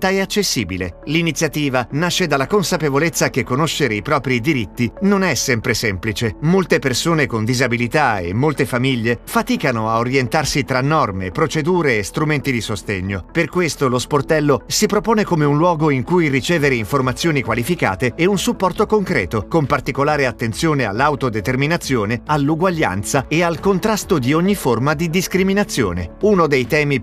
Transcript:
gratuita e accessibile. L'iniziativa nasce dalla consapevolezza che conoscere i propri diritti non è sempre semplice. Molte persone con disabilità e molte famiglie faticano a orientarsi tra norme, procedure e strumenti di sostegno. Per questo lo sportello si propone come un luogo in cui ricevere informazioni qualificate e un supporto concreto, con particolare attenzione all'autodeterminazione, all'uguaglianza e al contrasto di ogni forma di discriminazione. Uno dei temi